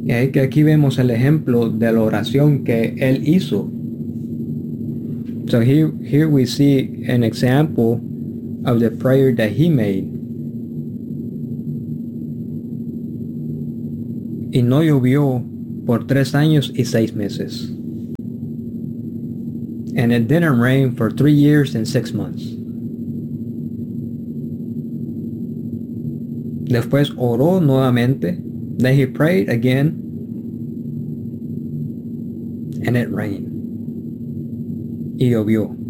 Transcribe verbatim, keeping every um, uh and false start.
Y ahí que aquí vemos el ejemplo de la oración que él hizo. So here, here we see an example of the prayer that he made. Y no llovió por tres años y seis meses. And it didn't rain for three years and six months. Después oró nuevamente. Then he prayed again. And it rained. Y llovió.